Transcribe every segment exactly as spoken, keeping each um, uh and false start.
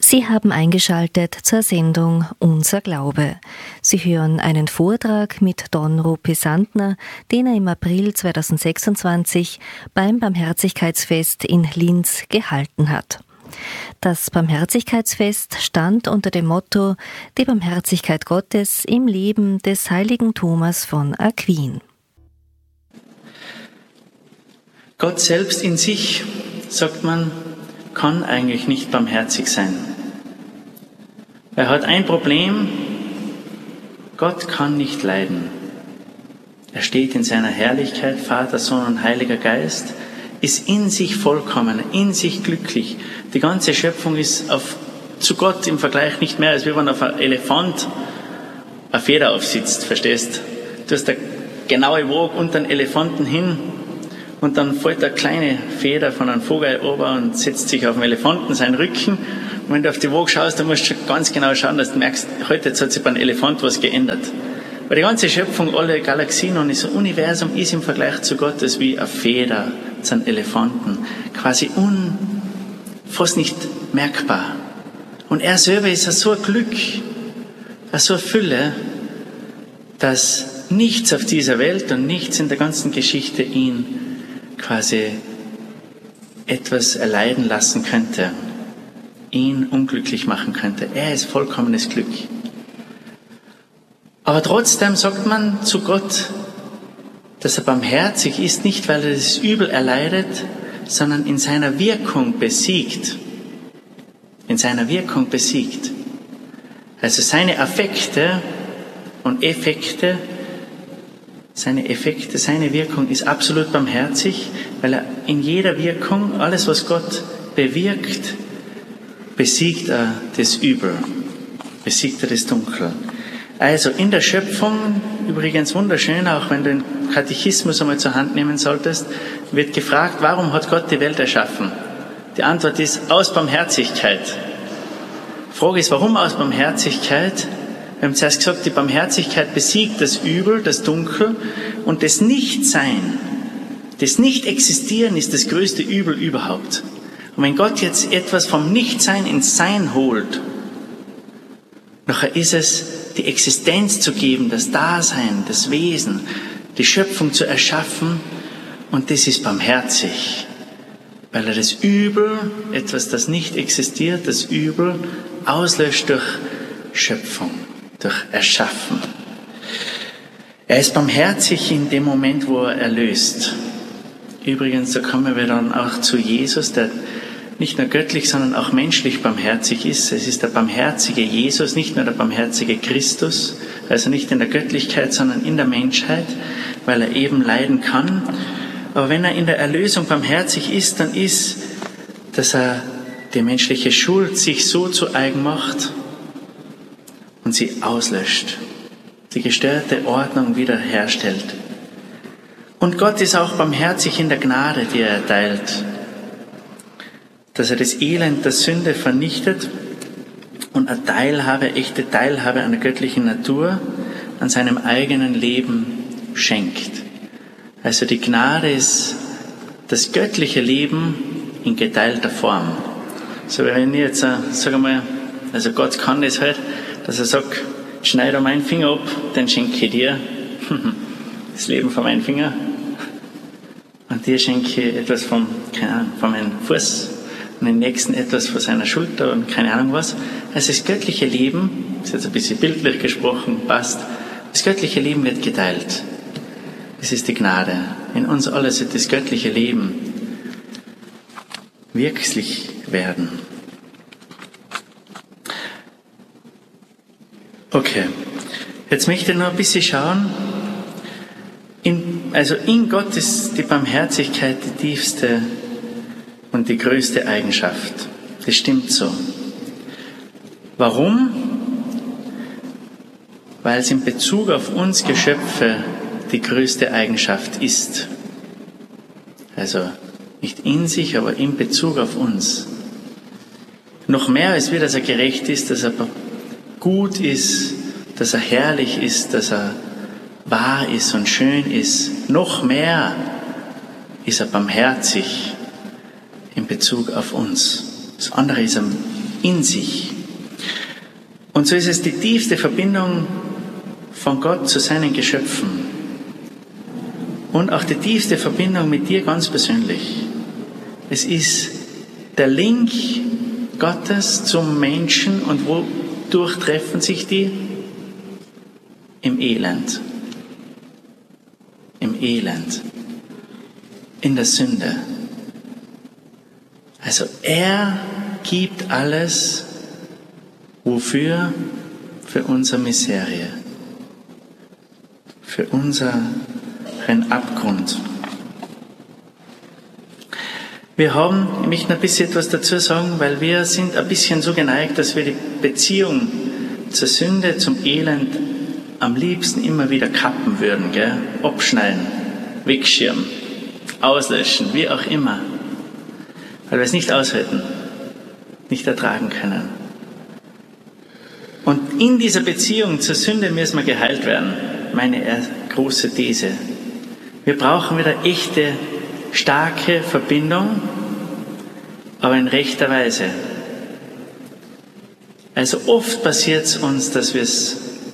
Sie haben eingeschaltet zur Sendung Unser Glaube. Sie hören einen Vortrag mit Don Rupi Sandner, den er im April zweitausendsechsundzwanzig beim Barmherzigkeitsfest in Linz gehalten hat. Das Barmherzigkeitsfest stand unter dem Motto Die Barmherzigkeit Gottes im Leben des heiligen Thomas von Aquin. Gott selbst in sich, sagt man, kann eigentlich nicht barmherzig sein. Er hat ein Problem: Gott kann nicht leiden. Er steht in seiner Herrlichkeit, Vater, Sohn und Heiliger Geist, ist in sich vollkommen, in sich glücklich. Die ganze Schöpfung ist auf, zu Gott im Vergleich nicht mehr, als wenn auf einem Elefant eine Feder aufsitzt, verstehst? Du hast eine genaue Waage unter den Elefanten hin und dann fällt eine kleine Feder von einem Vogel runter und setzt sich auf den Elefanten seinen Rücken. Und wenn du auf die Waage schaust, dann musst du ganz genau schauen, dass du merkst, heute hat sich beim Elefant was geändert. Weil die ganze Schöpfung, alle Galaxien und das Universum ist im Vergleich zu Gott wie eine Feder zu einem Elefanten. Quasi un, fast nicht merkbar. Und er selber ist so ein Glück, so eine Fülle, dass nichts auf dieser Welt und nichts in der ganzen Geschichte ihn quasi etwas erleiden lassen könnte, ihn unglücklich machen könnte. Er ist vollkommenes Glück. Aber trotzdem sagt man zu Gott, dass er barmherzig ist, nicht weil er das Übel erleidet, sondern in seiner Wirkung besiegt. In seiner Wirkung besiegt. Also seine Affekte und Effekte, seine Effekte, seine Wirkung ist absolut barmherzig, weil er in jeder Wirkung, alles was Gott bewirkt, besiegt er das Übel, besiegt er das Dunkel. Also in der Schöpfung, übrigens wunderschön, auch wenn du den Katechismus einmal zur Hand nehmen solltest, wird gefragt, warum hat Gott die Welt erschaffen? Die Antwort ist, aus Barmherzigkeit. Die Frage ist, warum aus Barmherzigkeit? Wir haben zuerst gesagt, die Barmherzigkeit besiegt das Übel, das Dunkel, und das Nichtsein, das Nicht-Existieren ist das größte Übel überhaupt. Und wenn Gott jetzt etwas vom Nichtsein ins Sein holt, nachher ist es, die Existenz zu geben, das Dasein, das Wesen, die Schöpfung zu erschaffen, und das ist barmherzig, weil er das Übel, etwas, das nicht existiert, das Übel auslöscht durch Schöpfung, durch Erschaffen. Er ist barmherzig in dem Moment, wo er erlöst. Übrigens, da kommen wir dann auch zu Jesus, der nicht nur göttlich, sondern auch menschlich barmherzig ist. Es ist der barmherzige Jesus, nicht nur der barmherzige Christus, also nicht in der Göttlichkeit, sondern in der Menschheit, weil er eben leiden kann. Aber wenn er in der Erlösung barmherzig ist, dann ist, dass er die menschliche Schuld sich so zu eigen macht und sie auslöscht, die gestörte Ordnung wiederherstellt. Und Gott ist auch barmherzig in der Gnade, die er erteilt, dass er das Elend der Sünde vernichtet und eine Teilhabe, echte Teilhabe an der göttlichen Natur, an seinem eigenen Leben schenkt. Also die Gnade ist das göttliche Leben in geteilter Form. So wenn ich jetzt, sage mal, also Gott kann das halt, dass er sagt, schneide meinen Finger ab, dann schenke ich dir das Leben von meinem Finger und dir schenke ich etwas vom, keine Ahnung, von meinem Fuß und den nächsten etwas von seiner Schulter und keine Ahnung was. Also das göttliche Leben, das ist jetzt ein bisschen bildlich gesprochen, passt, das göttliche Leben wird geteilt. Es ist die Gnade. In uns alle wird das göttliche Leben wirklich werden. Okay, jetzt möchte ich noch ein bisschen schauen. In, also in Gott ist die Barmherzigkeit die tiefste und die größte Eigenschaft. Das stimmt so. Warum? Weil es in Bezug auf uns Geschöpfe die größte Eigenschaft ist. Also nicht in sich, aber in Bezug auf uns. Noch mehr als wir, dass er gerecht ist, dass er gut ist, dass er herrlich ist, dass er wahr ist und schön ist. Noch mehr ist er barmherzig in Bezug auf uns. Das andere ist er in sich. Und so ist es die tiefste Verbindung von Gott zu seinen Geschöpfen. Und auch die tiefste Verbindung mit dir ganz persönlich. Es ist der Link Gottes zum Menschen. Und wodurch treffen sich die? Im Elend. Im Elend. In der Sünde. Also er gibt alles, wofür? Für unsere Miserie. Für unseren Abgrund. Wir haben, ich möchte noch ein bisschen etwas dazu sagen, weil wir sind ein bisschen so geneigt, dass wir die Beziehung zur Sünde, zum Elend am liebsten immer wieder kappen würden, gell? Abschneiden, wegschirmen, auslöschen, wie auch immer. Weil wir es nicht aushalten, nicht ertragen können. Und in dieser Beziehung zur Sünde müssen wir geheilt werden. Meine große These. Wir brauchen wieder echte, starke Verbindung, aber in rechter Weise. Also oft passiert es uns, dass wir es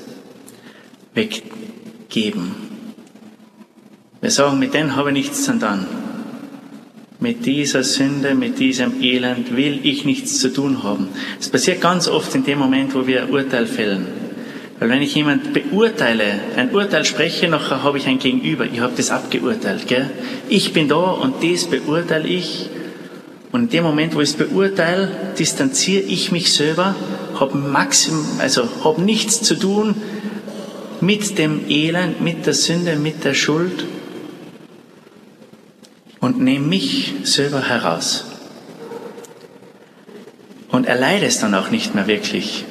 weggeben. Wir sagen, mit denen habe ich nichts zu tun. Mit dieser Sünde, mit diesem Elend will ich nichts zu tun haben. Es passiert ganz oft in dem Moment, wo wir ein Urteil fällen. Weil wenn ich jemanden beurteile, ein Urteil spreche, nachher habe ich ein Gegenüber. Ich habe das abgeurteilt, gell? Ich bin da und das beurteile ich. Und in dem Moment, wo ich es beurteile, distanziere ich mich selber, habe maxim, also habe nichts zu tun mit dem Elend, mit der Sünde, mit der Schuld und nehme mich selber heraus. Und erleide es dann auch nicht mehr wirklich.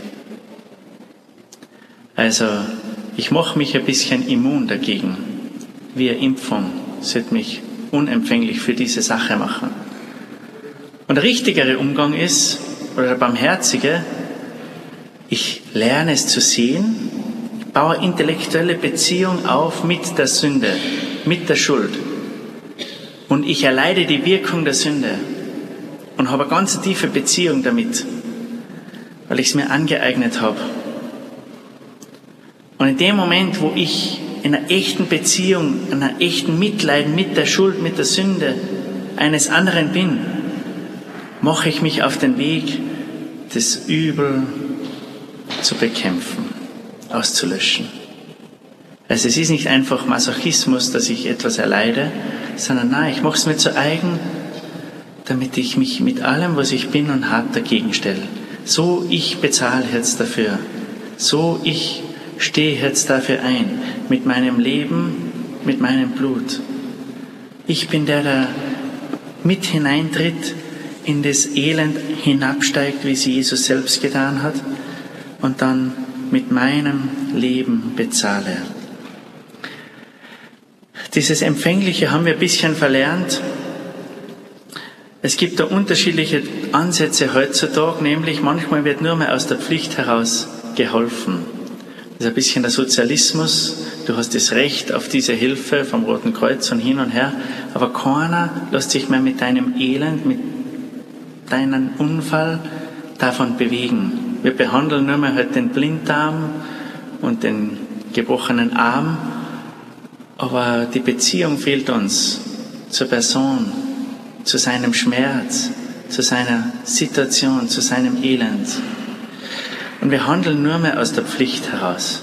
Also, ich mache mich ein bisschen immun dagegen. Wie eine Impfung sollte mich unempfänglich für diese Sache machen. Und der richtigere Umgang ist, oder der barmherzige, ich lerne es zu sehen, ich baue intellektuelle Beziehung auf mit der Sünde, mit der Schuld. Und ich erleide die Wirkung der Sünde und habe eine ganz tiefe Beziehung damit, weil ich es mir angeeignet habe. Und in dem Moment, wo ich in einer echten Beziehung, in einer echten Mitleid mit der Schuld, mit der Sünde eines anderen bin, mache ich mich auf den Weg, das Übel zu bekämpfen, auszulöschen. Also es ist nicht einfach Masochismus, dass ich etwas erleide, sondern nein, ich mache es mir zu eigen, damit ich mich mit allem, was ich bin und habe, dagegen stelle. So ich bezahle jetzt dafür. So ich stehe jetzt dafür ein, mit meinem Leben, mit meinem Blut. Ich bin der, der mit hineintritt, in das Elend hinabsteigt, wie es Jesus selbst getan hat, und dann mit meinem Leben bezahle. Dieses Empfängliche haben wir ein bisschen verlernt. Es gibt da unterschiedliche Ansätze heutzutage, nämlich manchmal wird nur mehr aus der Pflicht heraus geholfen. Das ist ein bisschen der Sozialismus. Du hast das Recht auf diese Hilfe vom Roten Kreuz und hin und her. Aber keiner lässt sich mehr mit deinem Elend, mit deinem Unfall davon bewegen. Wir behandeln nur mehr halt den Blinddarm und den gebrochenen Arm. Aber die Beziehung fehlt uns zur Person, zu seinem Schmerz, zu seiner Situation, zu seinem Elend. Und wir handeln nur mehr aus der Pflicht heraus,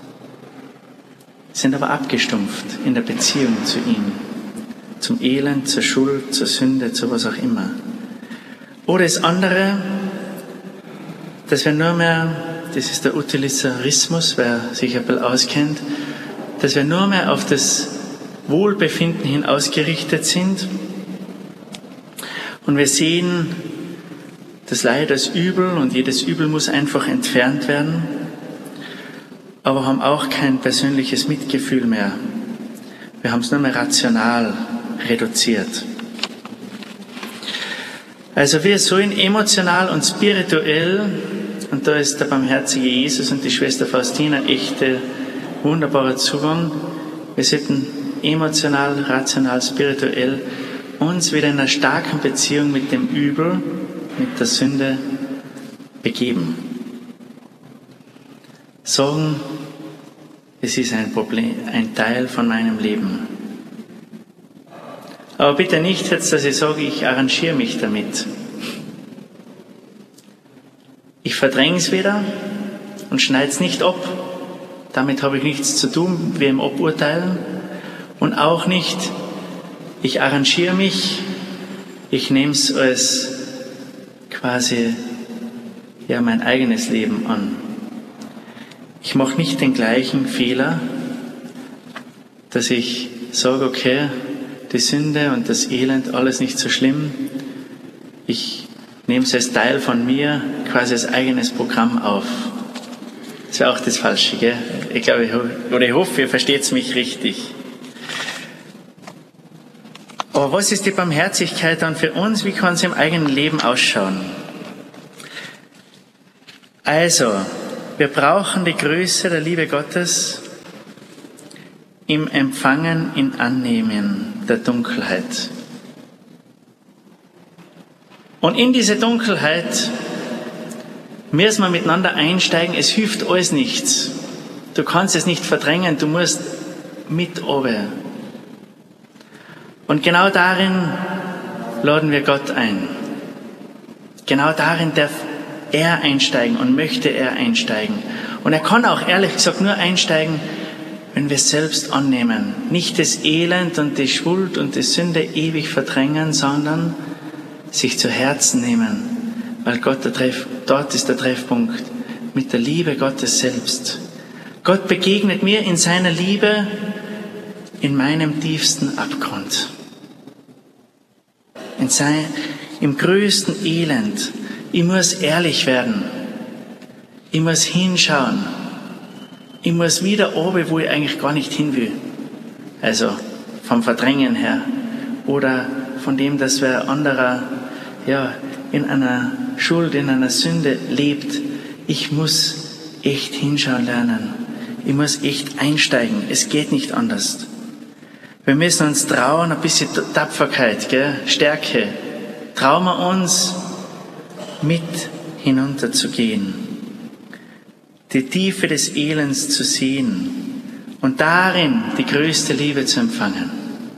sind aber abgestumpft in der Beziehung zu ihm, zum Elend, zur Schuld, zur Sünde, zu was auch immer. Oder das andere, dass wir nur mehr, das ist der Utilitarismus, wer sich ein bisschen auskennt, dass wir nur mehr auf das Wohlbefinden hin ausgerichtet sind und wir sehen das Leid als Übel und jedes Übel muss einfach entfernt werden, aber haben auch kein persönliches Mitgefühl mehr. Wir haben es nur mehr rational reduziert. Also wir sollen emotional und spirituell, und da ist der barmherzige Jesus und die Schwester Faustina echte, wunderbarer Zugang, wir sollten emotional, rational, spirituell uns wieder in einer starken Beziehung mit dem Übel, mit der Sünde begeben. Sagen, es ist ein Problem, ein Teil von meinem Leben. Aber bitte nicht jetzt, dass ich sage, ich arrangiere mich damit. Ich verdränge es wieder und schneide es nicht ab. Damit habe ich nichts zu tun, wem aburteilen. Und auch nicht, ich arrangiere mich, ich nehme es als quasi ja, mein eigenes Leben an. Ich mache nicht den gleichen Fehler, dass ich sage, okay, die Sünde und das Elend, alles nicht so schlimm. Ich nehme es als Teil von mir, quasi als eigenes Programm auf. Das wäre auch das Falsche, gell? Ich glaube, ich, oder ich hoffe, ihr versteht mich richtig. Aber was ist die Barmherzigkeit dann für uns? Wie kann sie im eigenen Leben ausschauen? Also, wir brauchen die Größe der Liebe Gottes im Empfangen, im Annehmen der Dunkelheit. Und in diese Dunkelheit müssen wir miteinander einsteigen. Es hilft alles nichts. Du kannst es nicht verdrängen, du musst mit runter. Und genau darin laden wir Gott ein. Genau darin darf er einsteigen und möchte er einsteigen. Und er kann auch ehrlich gesagt nur einsteigen, wenn wir es selbst annehmen. Nicht das Elend und die Schuld und die Sünde ewig verdrängen, sondern sich zu Herzen nehmen. Weil Gott der Treff, dort ist der Treffpunkt mit der Liebe Gottes selbst. Gott begegnet mir in seiner Liebe in meinem tiefsten Abgrund. In sein, im größten Elend. Ich muss ehrlich werden. Ich muss hinschauen. Ich muss wieder oben, wo ich eigentlich gar nicht hin will. Also vom Verdrängen her. Oder von dem, dass wer anderer ja, in einer Schuld, in einer Sünde lebt. Ich muss echt hinschauen lernen. Ich muss echt einsteigen. Es geht nicht anders. Wir müssen uns trauen, ein bisschen Tapferkeit, gell? Stärke. Trauen wir uns, mit hinunterzugehen. Die Tiefe des Elends zu sehen und darin die größte Liebe zu empfangen.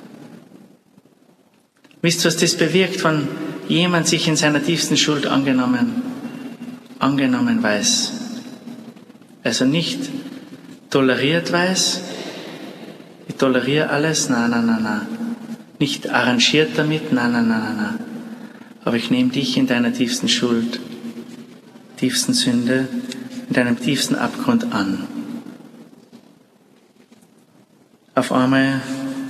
Wisst ihr, was das bewirkt, wenn jemand sich in seiner tiefsten Schuld angenommen, angenommen weiß? Also nicht toleriert weiß, ich toleriere alles, nein, nein, nein, nein. Nicht arrangiert damit, nein, nein, nein, nein, nein. Aber ich nehme dich in deiner tiefsten Schuld, tiefsten Sünde, in deinem tiefsten Abgrund an. Auf einmal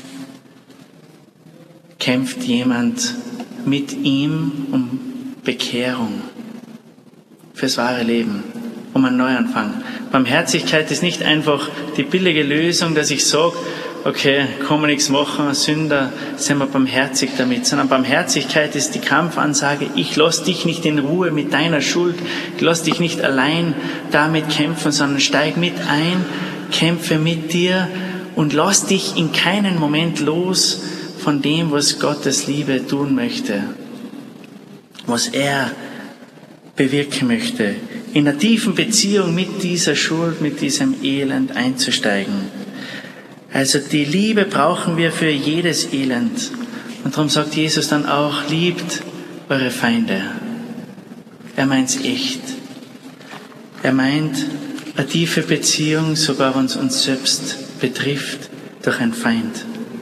kämpft jemand mit ihm um Bekehrung fürs wahre Leben, um einen Neuanfang. Barmherzigkeit ist nicht einfach die billige Lösung, dass ich sage, okay, kann man nichts machen, Sünder, sind wir barmherzig damit, sondern Barmherzigkeit ist die Kampfansage, ich lass dich nicht in Ruhe mit deiner Schuld, ich lass dich nicht allein damit kämpfen, sondern steig mit ein, kämpfe mit dir und lass dich in keinen Moment los von dem, was Gottes Liebe tun möchte, was er bewirken möchte, in einer tiefen Beziehung mit dieser Schuld, mit diesem Elend einzusteigen. Also die Liebe brauchen wir für jedes Elend. Und darum sagt Jesus dann auch, liebt eure Feinde. Er meint's echt. Er meint eine tiefe Beziehung, sogar wenn es uns selbst betrifft, durch einen Feind.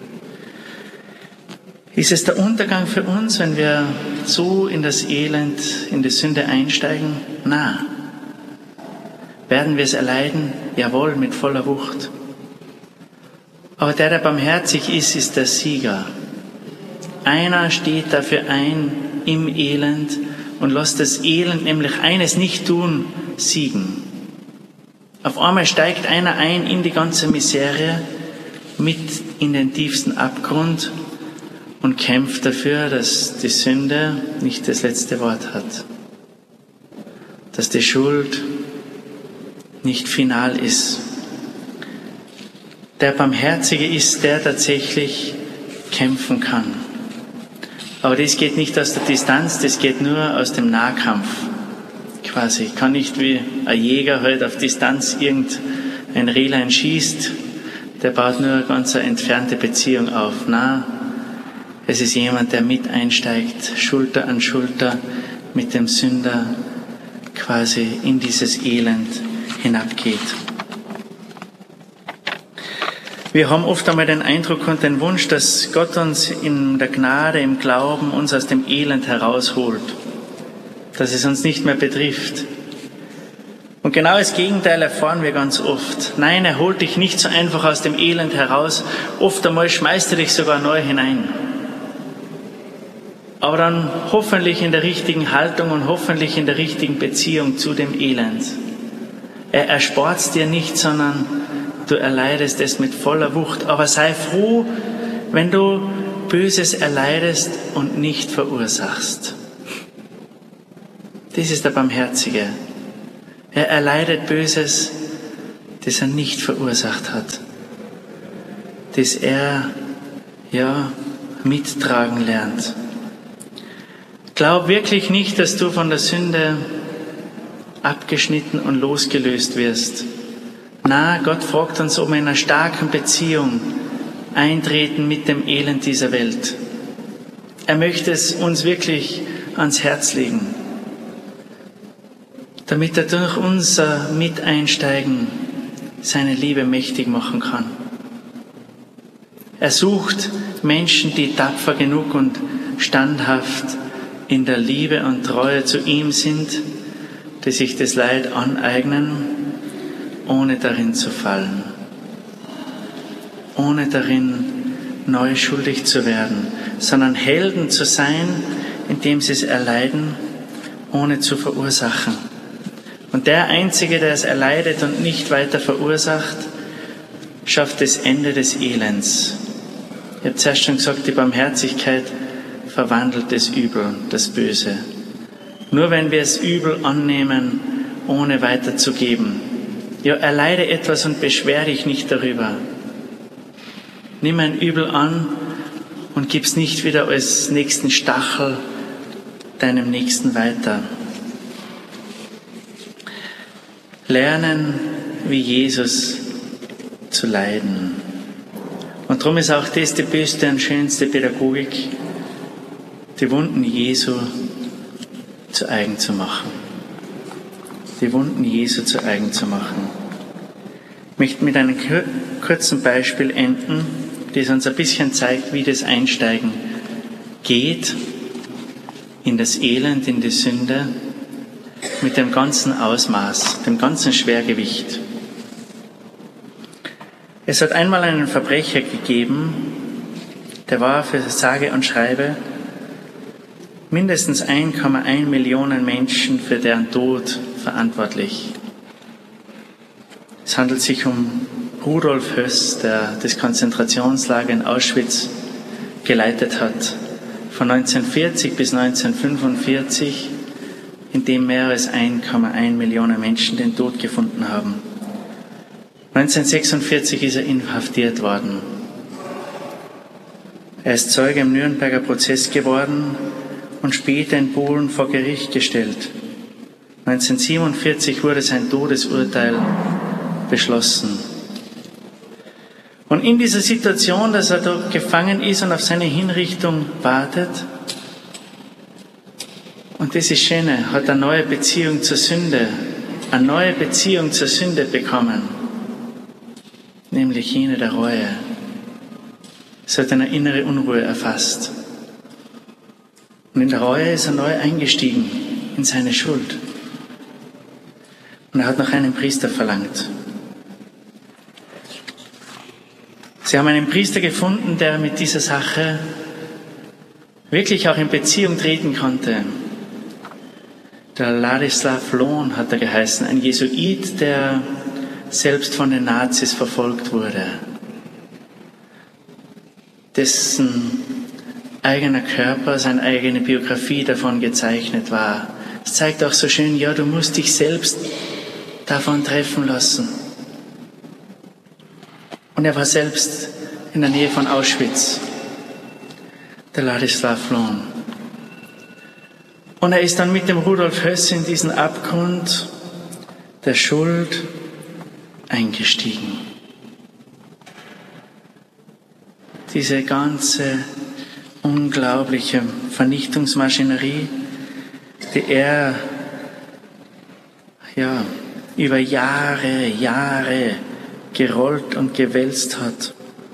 Ist es der Untergang für uns, wenn wir so in das Elend, in die Sünde einsteigen? Na. Werden wir es erleiden? Jawohl, mit voller Wucht. Aber der, der barmherzig ist, ist der Sieger. Einer steht dafür ein im Elend und lässt das Elend, nämlich eines nicht tun, siegen. Auf einmal steigt einer ein in die ganze Misere, mit in den tiefsten Abgrund und kämpft dafür, dass die Sünde nicht das letzte Wort hat. Dass die Schuld nicht final ist. Der Barmherzige ist, der tatsächlich kämpfen kann. Aber das geht nicht aus der Distanz, das geht nur aus dem Nahkampf. quasi. Ich kann nicht wie ein Jäger halt auf Distanz irgendein Rehlein schießt, der baut nur eine ganz entfernte Beziehung auf. Nein, es ist jemand, der mit einsteigt, Schulter an Schulter mit dem Sünder quasi in dieses Elend hinabgeht. Wir haben oft einmal den Eindruck und den Wunsch, dass Gott uns in der Gnade, im Glauben uns aus dem Elend herausholt, dass es uns nicht mehr betrifft. Und genau das Gegenteil erfahren wir ganz oft. Nein, er holt dich nicht so einfach aus dem Elend heraus. Oft einmal schmeißt er dich sogar neu hinein. Aber dann hoffentlich in der richtigen Haltung und hoffentlich in der richtigen Beziehung zu dem Elend. Er erspart es dir nicht, sondern du erleidest es mit voller Wucht. Aber sei froh, wenn du Böses erleidest und nicht verursachst. Das ist der Barmherzige. Er erleidet Böses, das er nicht verursacht hat. Das er, ja, mittragen lernt. Glaub wirklich nicht, dass du von der Sünde abgeschnitten und losgelöst wirst. Na, Gott fragt uns, ob wir in einer starken Beziehung eintreten mit dem Elend dieser Welt. Er möchte es uns wirklich ans Herz legen, damit er durch unser Miteinsteigen seine Liebe mächtig machen kann. Er sucht Menschen, die tapfer genug und standhaft in der Liebe und Treue zu ihm sind, die sich das Leid aneignen, ohne darin zu fallen, ohne darin neu schuldig zu werden, sondern Helden zu sein, indem sie es erleiden, ohne zu verursachen. Und der Einzige, der es erleidet und nicht weiter verursacht, schafft das Ende des Elends. Ich habe zuerst schon gesagt, die Barmherzigkeit verwandelt das Übel, das Böse. Nur wenn wir es Übel annehmen, ohne weiterzugeben. Ja, erleide etwas und beschwer dich nicht darüber. Nimm ein Übel an und gib's nicht wieder als nächsten Stachel deinem Nächsten weiter. Lernen, wie Jesus zu leiden. Und darum ist auch das die beste und schönste Pädagogik, die Wunden Jesu zu eigen zu machen. Die Wunden Jesu zu eigen zu machen. Ich möchte mit einem kurzen Beispiel enden, das uns ein bisschen zeigt, wie das Einsteigen geht in das Elend, in die Sünde, mit dem ganzen Ausmaß, dem ganzen Schwergewicht. Es hat einmal einen Verbrecher gegeben, der war für sage und schreibe mindestens eins Komma eins Millionen Menschen für deren Tod verantwortlich. Es handelt sich um Rudolf Höss, der das Konzentrationslager in Auschwitz geleitet hat, von neunzehnhundertvierzig bis neunzehnhundertfünfundvierzig, in dem mehr als eins Komma eins Millionen Menschen den Tod gefunden haben. neunzehnhundertsechsundvierzig ist er inhaftiert worden. Er ist Zeuge im Nürnberger Prozess geworden und später in Polen vor Gericht gestellt. neunzehnhundertsiebenundvierzig wurde sein Todesurteil beschlossen. Und in dieser Situation, dass er da gefangen ist und auf seine Hinrichtung wartet, und das ist Schöne, hat eine neue Beziehung zur Sünde, eine neue Beziehung zur Sünde bekommen, nämlich jene der Reue. Es hat eine innere Unruhe erfasst. Und in der Reue ist er neu eingestiegen in seine Schuld. Und er hat nach einem Priester verlangt. Sie haben einen Priester gefunden, der mit dieser Sache wirklich auch in Beziehung treten konnte. Der Ladislav Lohn hat er geheißen, ein Jesuit, der selbst von den Nazis verfolgt wurde, dessen eigener Körper, seine eigene Biografie davon gezeichnet war. Es zeigt auch so schön, ja, du musst dich selbst davon treffen lassen. Und er war selbst in der Nähe von Auschwitz, der Ladislav Lohn. Und er ist dann mit dem Rudolf Höss in diesen Abgrund der Schuld eingestiegen. Diese ganze unglaubliche Vernichtungsmaschinerie, die er ja, über Jahre, Jahre gerollt und gewälzt hat.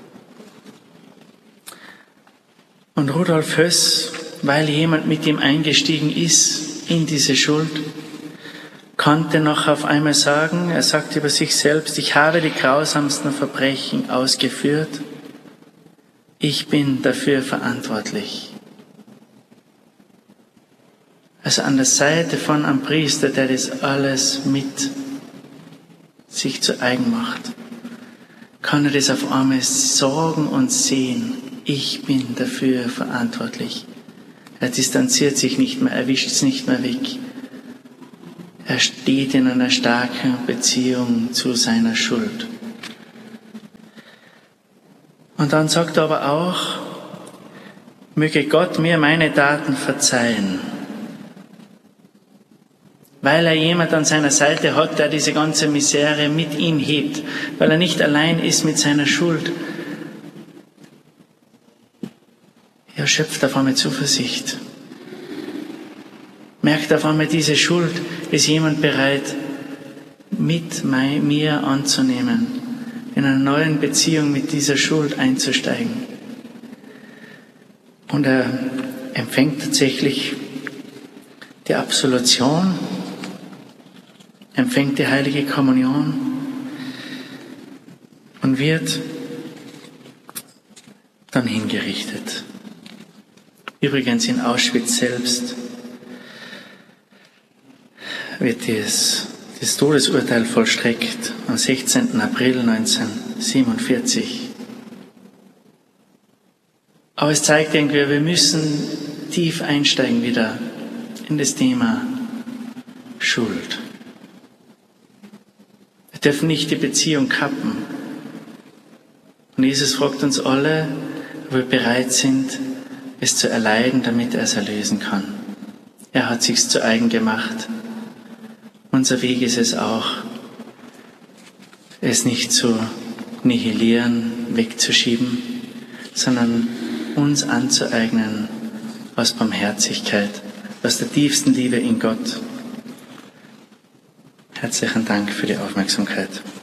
Und Rudolf Höss, weil jemand mit ihm eingestiegen ist in diese Schuld, konnte noch auf einmal sagen, er sagt über sich selbst, ich habe die grausamsten Verbrechen ausgeführt, ich bin dafür verantwortlich. Also an der Seite von einem Priester, der das alles mit sich zu eigen macht, kann er das auf einmal sagen und sehen, ich bin dafür verantwortlich. Er distanziert sich nicht mehr, er wischt es nicht mehr weg. Er steht in einer starken Beziehung zu seiner Schuld. Und dann sagt er aber auch, möge Gott mir meine Taten verzeihen. Weil er jemand an seiner Seite hat, der diese ganze Misere mit ihm hebt, weil er nicht allein ist mit seiner Schuld. Er schöpft auf einmal Zuversicht. Merkt auf einmal, diese Schuld ist jemand bereit, mit mir anzunehmen, in einer neuen Beziehung mit dieser Schuld einzusteigen. Und er empfängt tatsächlich die Absolution, empfängt die heilige Kommunion und wird dann hingerichtet. Übrigens in Auschwitz selbst wird das, das Todesurteil vollstreckt am sechzehnten April neunzehnhundertsiebenundvierzig. Aber es zeigt irgendwie, wir müssen tief einsteigen wieder in das Thema Schuld. Wir dürfen nicht die Beziehung kappen. Und Jesus fragt uns alle, ob wir bereit sind, es zu erleiden, damit er es erlösen kann. Er hat sich's zu eigen gemacht. Unser Weg ist es auch, es nicht zu nihilieren, wegzuschieben, sondern uns anzueignen aus Barmherzigkeit, aus der tiefsten Liebe in Gott. Herzlichen Dank für die Aufmerksamkeit.